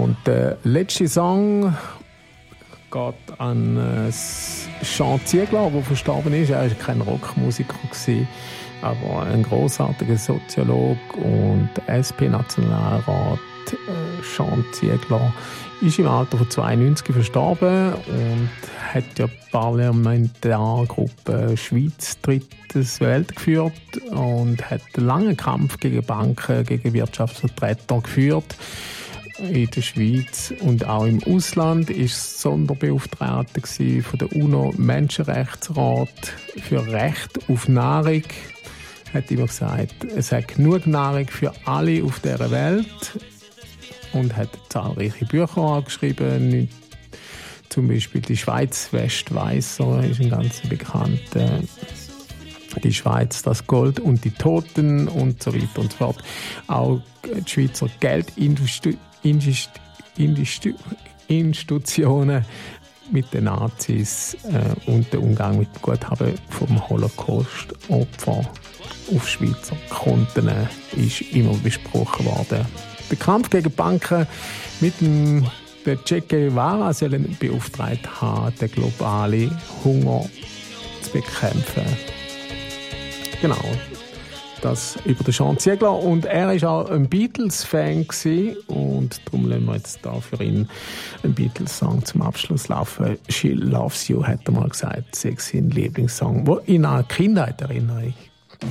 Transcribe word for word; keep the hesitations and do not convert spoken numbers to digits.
Und der letzte Song geht an äh, Jean Ziegler, der verstorben ist. Er war kein Rockmusiker, aber ein großartiger Soziologe und S P-Nationalrat. Äh, Jean Ziegler ist im Alter von zweiundneunzig verstorben und hat ja die Parlamentargruppe Schweiz drittes Welt geführt und hat einen langen Kampf gegen Banken, gegen Wirtschaftsvertreter geführt. In der Schweiz und auch im Ausland ist Sonderbeauftragter von der UNO-Menschenrechtsrat für Recht auf Nahrung. Er hat immer gesagt, es hat genug Nahrung für alle auf dieser Welt und hat zahlreiche Bücher geschrieben. Zum Beispiel «Die Schweiz Westweisser» ist ein ganz bekannter. «Die Schweiz, das Gold und die Toten» und so weiter und so fort. Auch die Schweizer Geldindustrie Institutionen mit den Nazis äh, und der Umgang mit dem Guthaben vom Holocaust-Opfer auf Schweizer Konten ist immer besprochen worden. Der Kampf gegen Banken mit dem der Che Guevara soll beauftragt haben, den globalen Hunger zu bekämpfen. Genau. Das über den Jean Ziegler. Und er war auch ein Beatles-Fan und darum lassen wir jetzt da für ihn einen Beatles-Song zum Abschluss laufen. «She Loves You» hat er mal gesagt, sei sein Lieblingssong, der ihn an Kindheit erinnert.